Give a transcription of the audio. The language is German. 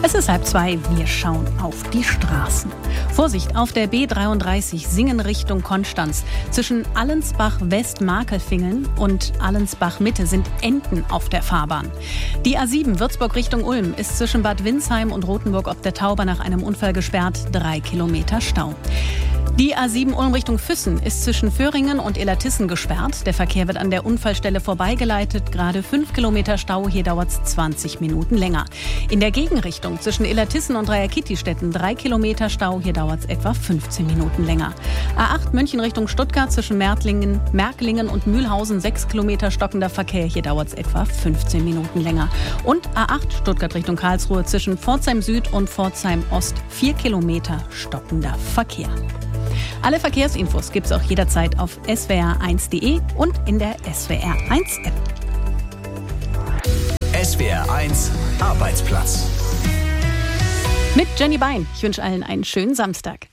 Es ist 1:30, wir schauen auf die Straßen. Vorsicht, auf der B33 Singen Richtung Konstanz. Zwischen Allensbach-West-Markelfingen und Allensbach-Mitte sind Enten auf der Fahrbahn. Die A7 Würzburg Richtung Ulm ist zwischen Bad Windsheim und Rothenburg ob der Tauber nach einem Unfall gesperrt. 3 Kilometer Stau. Die A7 Ulm Richtung Füssen ist zwischen Föhringen und Illertissen gesperrt. Der Verkehr wird an der Unfallstelle vorbeigeleitet. Gerade 5 Kilometer Stau, hier dauert es 20 Minuten länger. In der Gegenrichtung zwischen Illertissen und Dreier-Kitty-Städten 3 Kilometer Stau, hier dauert es etwa 15 Minuten länger. A8 München Richtung Stuttgart zwischen Merklingen und Mühlhausen 6 Kilometer stockender Verkehr, hier dauert es etwa 15 Minuten länger. Und A8 Stuttgart Richtung Karlsruhe zwischen Pforzheim Süd und Pforzheim Ost 4 Kilometer stockender Verkehr. Alle Verkehrsinfos gibt es auch jederzeit auf swr1.de und in der SWR1-App. SWR1 Arbeitsplatz. Mit Jenny Bein. Ich wünsche allen einen schönen Samstag.